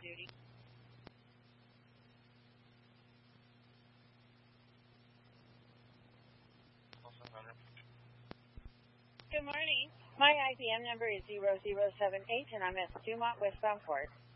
duty. Good morning. My IBM number is 0078, and I'm at Dumont Westbound Court.